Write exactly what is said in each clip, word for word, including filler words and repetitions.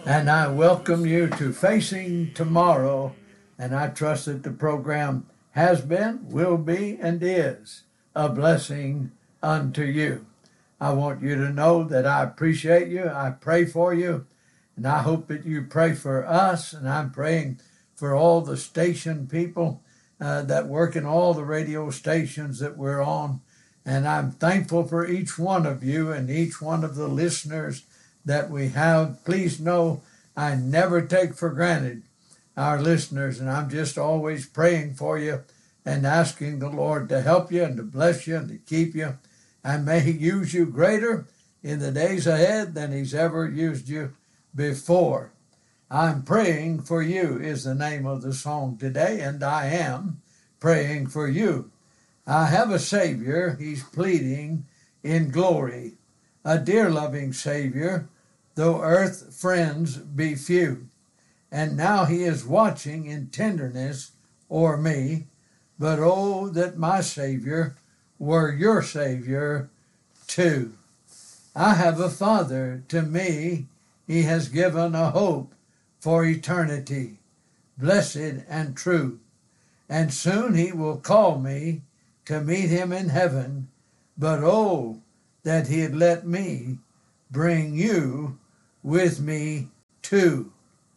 And I welcome you to Facing Tomorrow, and I trust that the program has been, will be, and is a blessing unto you. I want you to know that I appreciate you, I pray for you, and I hope that you pray for us, and I'm praying for all the station people uh, that work in all the radio stations that we're on, and I'm thankful for each one of you and each one of the listeners that we have. Please know I never take for granted our listeners, and I'm just always praying for you and asking the Lord to help you and to bless you and to keep you, and may He use you greater in the days ahead than He's ever used you before. I'm praying for you is the name of the song today, and I am praying for you. I have a Savior, He's pleading in glory, a dear loving Savior, though earth friends be few. And now He is watching in tenderness o'er me, but oh, that my Savior were your Savior too. I have a Father, to me He has given a hope for eternity, blessed and true. And soon He will call me to meet Him in heaven, but oh, that He'd let me bring you with me too.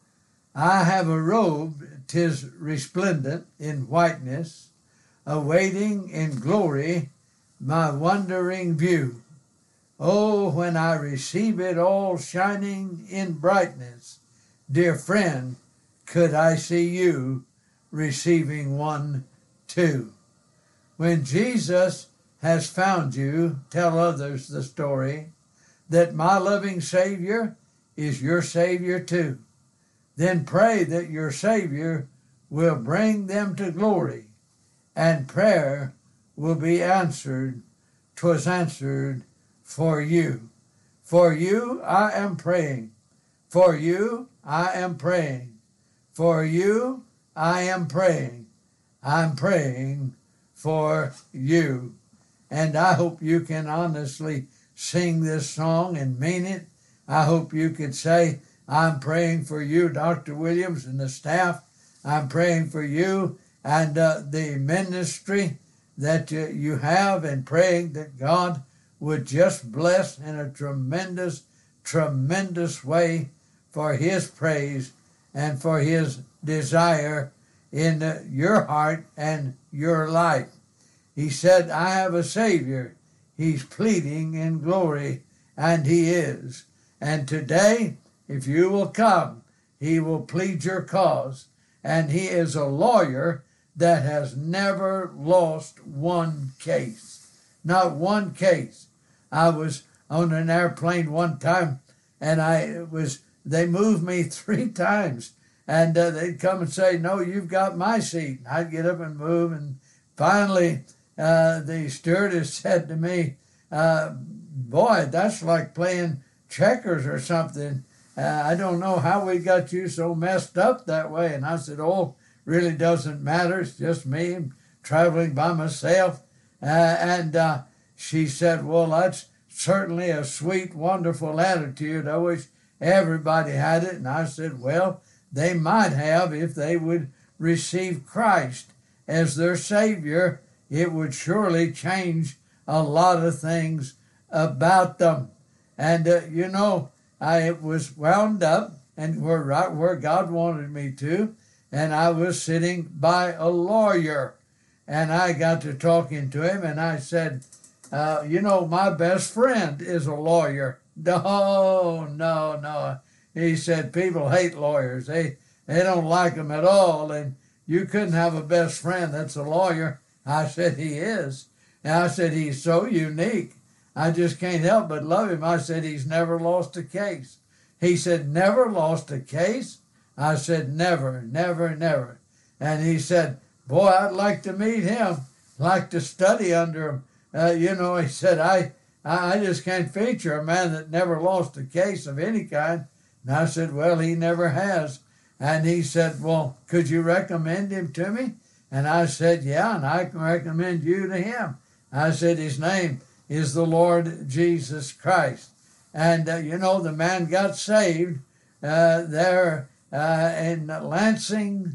I have a robe, 'tis resplendent in whiteness, awaiting in glory my wondering view. Oh, when I receive it all shining in brightness, dear friend, could I see you receiving one too. When Jesus has found you, tell others the story that my loving Savior is your Savior too. Then pray that your Savior will bring them to glory, and prayer will be answered. 'Twas answered for you. For you I am praying. For you I am praying. For you I am praying. I'm praying for you. And I hope you can honestly sing this song and mean it. I hope you could say, I'm praying for you, Doctor Williams, and the staff. I'm praying for you and uh, the ministry that uh, you have, and praying that God would just bless in a tremendous, tremendous way for His praise and for His desire in uh, your heart and your life. He said, I have a Savior. He's pleading in glory, and He is. And today, if you will come, He will plead your cause. And He is a lawyer that has never lost one case. Not one case. I was on an airplane one time, and I was they moved me three times. And uh, they'd come and say, no, you've got my seat. And I'd get up and move. And finally, uh, the stewardess said to me, uh, boy, that's like playing checkers or something. Uh, I don't know how we got you so messed up that way. And I said, oh, really doesn't matter. It's just me. I'm traveling by myself. Uh, and uh, she said, well, that's certainly a sweet, wonderful attitude. I wish everybody had it. And I said, well, they might have if they would receive Christ as their Savior. It would surely change a lot of things about them. And, uh, you know, I was wound up and were right where God wanted me to, and I was sitting by a lawyer, and I got to talking to him, and I said, uh, you know, my best friend is a lawyer. No, no, no. He said, people hate lawyers. They, they don't like them at all, and you couldn't have a best friend that's a lawyer. I said, he is. And I said, he's so unique. I just can't help but love him. I said, he's never lost a case. He said, never lost a case? I said, never, never, never. And he said, boy, I'd like to meet him, like to study under him. Uh, you know, he said, I, I just can't feature a man that never lost a case of any kind. And I said, well, he never has. And he said, well, could you recommend him to me? And I said, yeah, and I can recommend you to him. I said, his name is the Lord Jesus Christ. And, uh, you know, the man got saved uh, there uh, in Lansing,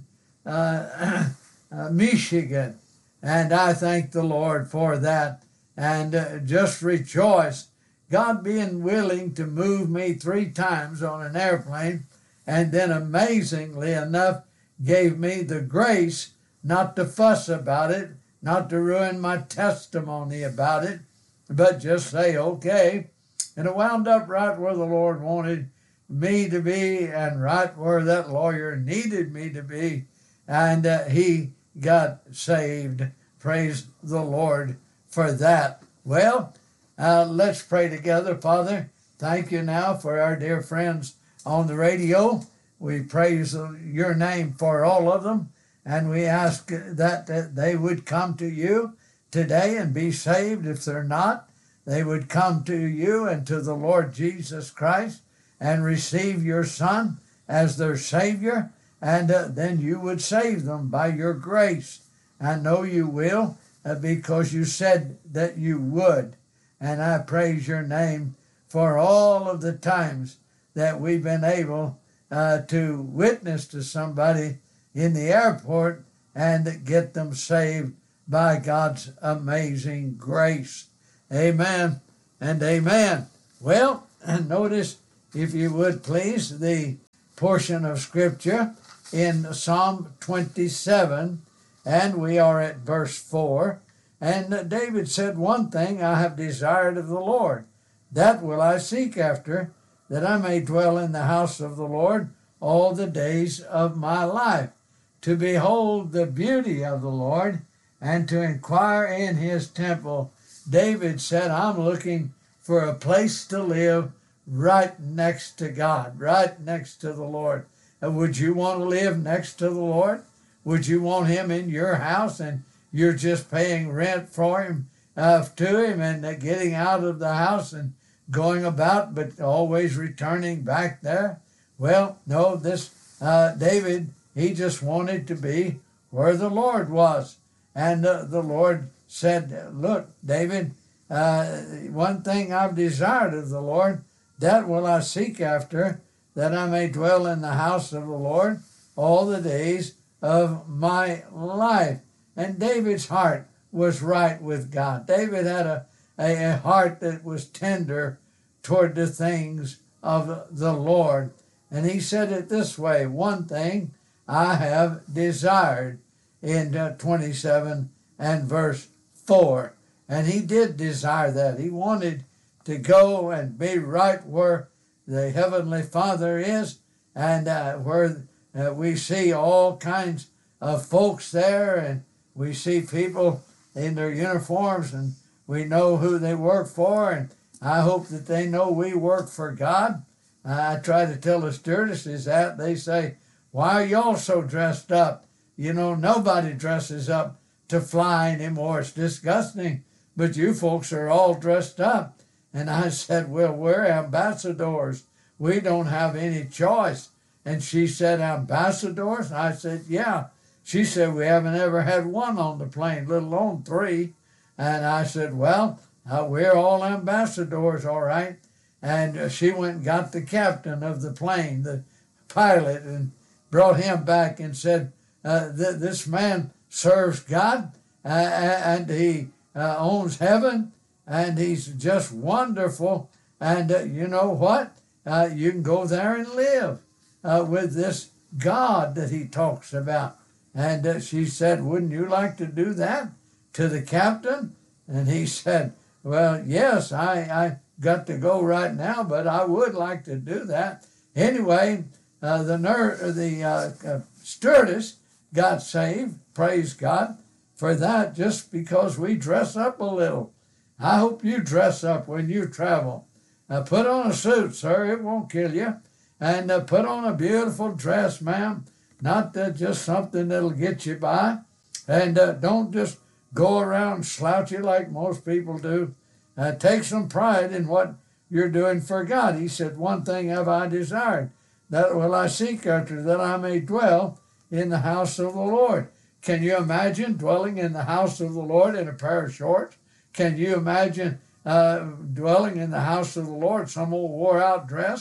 uh, uh, Michigan. And I thank the Lord for that and uh, just rejoice. God being willing to move me three times on an airplane, and then amazingly enough gave me the grace not to fuss about it, not to ruin my testimony about it, but just say, okay. And it wound up right where the Lord wanted me to be and right where that lawyer needed me to be. And uh, he got saved. Praise the Lord for that. Well, uh, let's pray together. Father, thank you now for our dear friends on the radio. We praise your name for all of them, and we ask that, that they would come to you today and be saved. If they're not, they would come to you and to the Lord Jesus Christ and receive your Son as their Savior, and uh, then you would save them by your grace. I know you will uh, because you said that you would, and I praise your name for all of the times that we've been able uh, to witness to somebody in the airport and get them saved by God's amazing grace. Amen and amen. Well, notice, if you would please, the portion of Scripture in Psalm twenty-seven, and we are at verse four. And David said, one thing I have desired of the Lord, that will I seek after, that I may dwell in the house of the Lord all the days of my life, to behold the beauty of the Lord and to inquire in his temple. David said, I'm looking for a place to live right next to God, right next to the Lord. And would you want to live next to the Lord? Would you want him in your house and you're just paying rent for him, uh, to him, and uh, getting out of the house and going about, but always returning back there? Well, no, this uh, David, he just wanted to be where the Lord was. And uh, the Lord said, look, David, uh, one thing I've desired of the Lord, that will I seek after, that I may dwell in the house of the Lord all the days of my life. And David's heart was right with God. David had a, a, a heart that was tender toward the things of the Lord. And he said it this way, one thing I have desired, in uh, twenty-seven and verse four. And he did desire that. He wanted to go and be right where the Heavenly Father is, and uh, where uh, we see all kinds of folks there, and we see people in their uniforms, and we know who they work for, and I hope that they know we work for God. I try to tell the stewardesses that. They say, why are y'all so dressed up? You know, nobody dresses up to fly anymore. It's disgusting. But you folks are all dressed up. And I said, well, we're ambassadors. We don't have any choice. And she said, ambassadors? I said, yeah. She said, we haven't ever had one on the plane, let alone three. And I said, well, uh, we're all ambassadors, all right. And uh, she went and got the captain of the plane, the pilot, and brought him back and said, uh, th- this man serves God, uh, and he uh, owns heaven, and he's just wonderful. And uh, you know what? Uh, you can go there and live uh, with this God that he talks about. And uh, she said, wouldn't you like to do that to the captain? And he said, well, yes, I, I got to go right now, but I would like to do that. Anyway, uh, the ner- the uh, uh, stewardess got saved, praise God for that, just because we dress up a little. I hope you dress up when you travel. Uh, put on a suit, sir, it won't kill you. And uh, put on a beautiful dress, ma'am. Not uh, just something that'll get you by. And uh, don't just go around slouchy like most people do. Uh, take some pride in what you're doing for God. He said, one thing have I desired, that will I seek after, that I may dwell in the house of the Lord. Can you imagine dwelling in the house of the Lord in a pair of shorts? Can you imagine uh, dwelling in the house of the Lord, some old wore-out dress?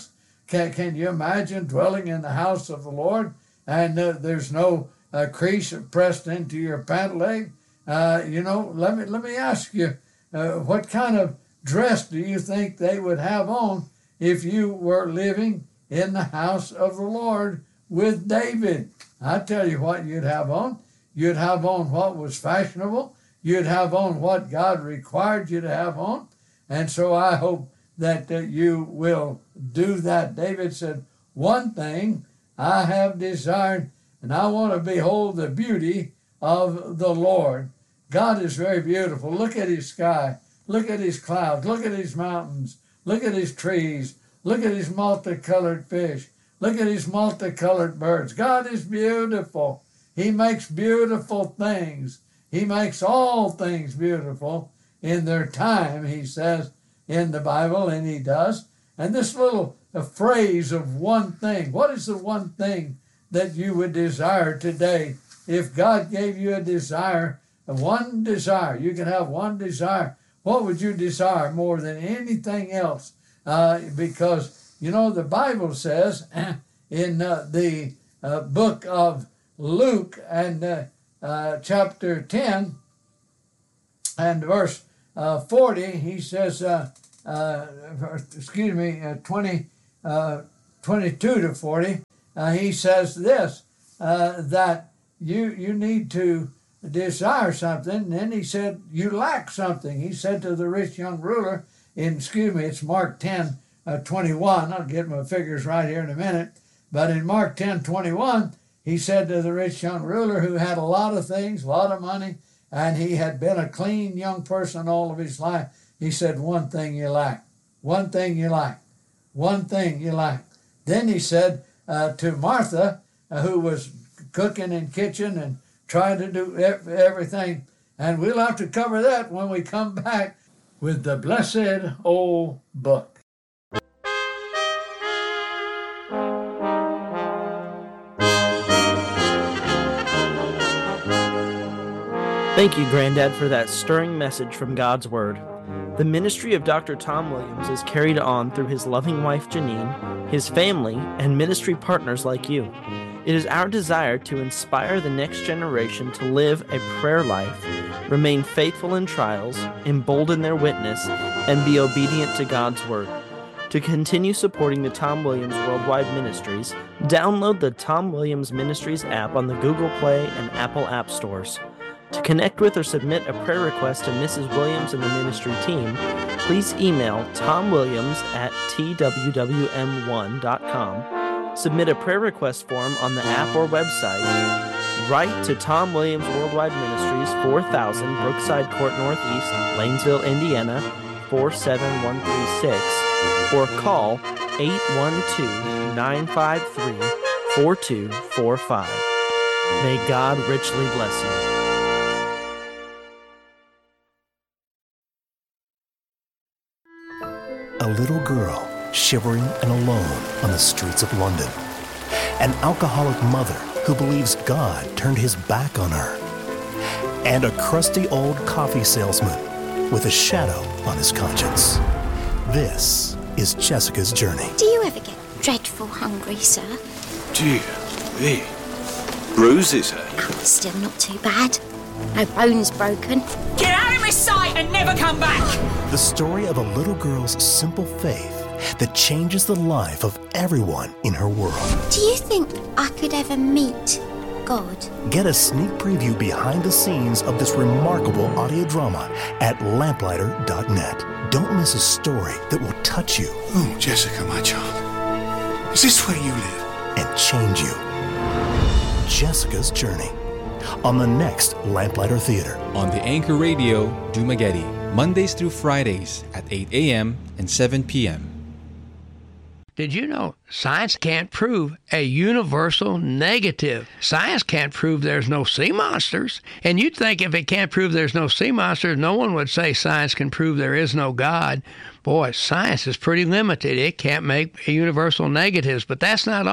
Can, can you imagine dwelling in the house of the Lord and uh, there's no uh, crease pressed into your pant leg? Uh, you know, let me let me ask you, uh, what kind of dress do you think they would have on if you were living in the house of the Lord with David? I tell you what you'd have on. You'd have on what was fashionable. You'd have on what God required you to have on. And so I hope that uh, you will do that. David said, one thing I have desired, and I want to behold the beauty of the Lord. God is very beautiful. Look at his sky. Look at his clouds. Look at his mountains. Look at his trees. Look at his multicolored fish. Look at his multicolored birds. God is beautiful. He makes beautiful things. He makes all things beautiful in their time, he says in the Bible, and he does. And this little uh, phrase of one thing, what is the one thing that you would desire today? If God gave you a desire, one desire, you can have one desire, what would you desire more than anything else? Uh, because, you know, the Bible says in uh, the uh, book of Luke and uh, uh, chapter ten and verse uh, forty, he says, uh, uh, excuse me, uh, twenty, uh, twenty-two to forty, uh, he says this, uh, that you you need to desire something. And then he said, you lack something. He said to the rich young ruler, in, excuse me, it's Mark ten, uh, twenty-one. I'll get my figures right here in a minute. But in Mark ten, twenty-one, he said to the rich young ruler who had a lot of things, a lot of money, and he had been a clean young person all of his life, he said, one thing you lack, one thing you lack, one thing you lack. Then he said uh, to Martha, uh, who was cooking in kitchen and trying to do everything, and we'll have to cover that when we come back with the blessed old book. Thank you, Granddad, for that stirring message from God's Word. The ministry of Doctor Tom Williams is carried on through his loving wife, Janine, his family, and ministry partners like you. It is our desire to inspire the next generation to live a prayer life, remain faithful in trials, embolden their witness, and be obedient to God's Word. To continue supporting the Tom Williams Worldwide Ministries, download the Tom Williams Ministries app on the Google Play and Apple App Stores. To connect with or submit a prayer request to Missus Williams and the ministry team, please email tomwilliams at t w w m one dot com, submit a prayer request form on the app or website, write to Tom Williams Worldwide Ministries, four thousand Brookside Court Northeast, Lanesville, Indiana, four seven one three six, or call eight one two, nine five three, four two four five. May God richly bless you. A little girl shivering and alone on the streets of London. An alcoholic mother who believes God turned his back on her. And a crusty old coffee salesman with a shadow on his conscience. This is Jessica's journey. Do you ever get dreadful hungry, sir? Dear me. Bruises, eh? Still not too bad. No bones broken. Get out of my sight and never come back! The story of a little girl's simple faith that changes the life of everyone in her world. Do you think I could ever meet God? Get a sneak preview behind the scenes of this remarkable audio drama at lamplighter dot net. Don't miss a story that will touch you. Oh, Jessica, my child. Is this where you live? And change you. Jessica's Journey. On the next Lamplighter Theater. On the Anchor Radio, Dumaguete, Mondays through Fridays at eight a.m. and seven p.m. Did you know science can't prove a universal negative? Science can't prove there's no sea monsters. And you'd think if it can't prove there's no sea monsters, no one would say science can prove there is no God. Boy, science is pretty limited. It can't make universal negatives, but that's not all.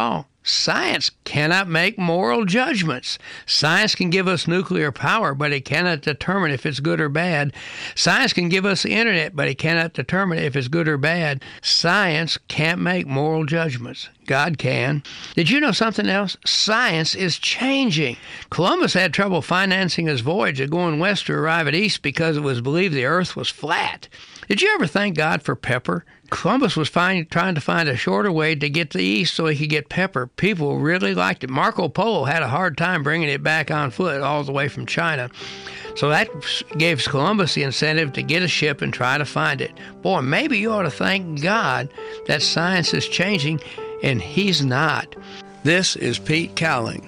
Science cannot make moral judgments. Science can give us nuclear power, but it cannot determine if it's good or bad. Science can give us the internet, but it cannot determine if it's good or bad. Science can't make moral judgments. God can. Did you know something else? Science is changing. Columbus had trouble financing his voyage of going west to arrive at east because it was believed the earth was flat. Did you ever thank God for pepper? Columbus was find, trying to find a shorter way to get to the east so he could get pepper. People really liked it. Marco Polo had a hard time bringing it back on foot all the way from China. So that gave Columbus the incentive to get a ship and try to find it. Boy, maybe you ought to thank God that science is changing, and he's not. This is Pete Cowling.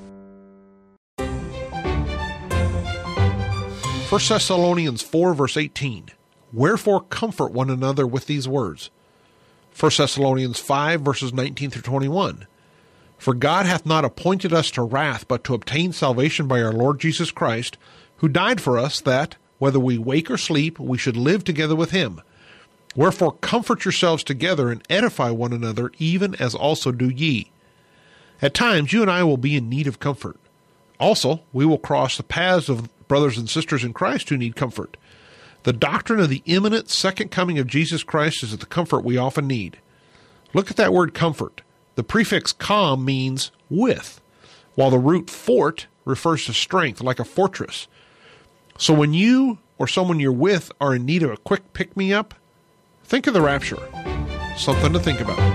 First Thessalonians four, verse eighteen. Wherefore comfort one another with these words. First Thessalonians five, verses nineteen through twenty-one. For God hath not appointed us to wrath, but to obtain salvation by our Lord Jesus Christ, who died for us, that, whether we wake or sleep, we should live together with him. Wherefore comfort yourselves together and edify one another, even as also do ye. At times you and I will be in need of comfort. Also, we will cross the paths of brothers and sisters in Christ who need comfort. The doctrine of the imminent second coming of Jesus Christ is the comfort we often need. Look at that word comfort. The prefix com means with, while the root fort refers to strength, like a fortress. So when you or someone you're with are in need of a quick pick-me-up, think of the rapture. Something to think about.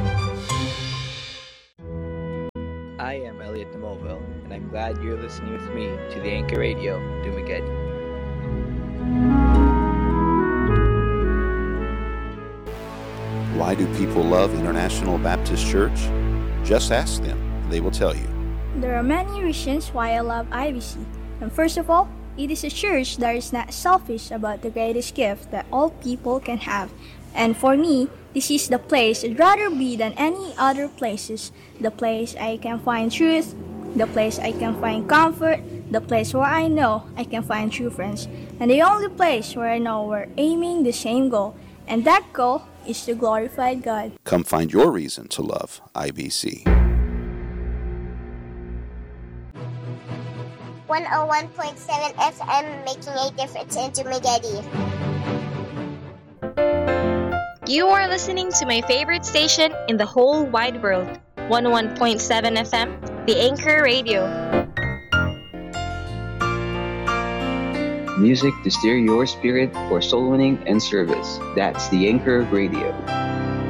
I am Elliot DeMoville, and I'm glad you're listening with me to the Anchor Radio, Dumageddon. Why do people love International Baptist Church? Just ask them, and they will tell you. There are many reasons why I love I B C. And first of all, it is a church that is not selfish about the greatest gift that all people can have. And for me, this is the place I'd rather be than any other places. The place I can find truth, the place I can find comfort, the place where I know I can find true friends, and the only place where I know we're aiming the same goal. And that goal is to glorify God. Come find your reason to love I B C. one oh one point seven F M, making a difference in Dumageddon. You are listening to my favorite station in the whole wide world, one oh one point seven F M, the Anchor Radio. Music to steer your spirit for soul winning and service. That's the Anchor Radio.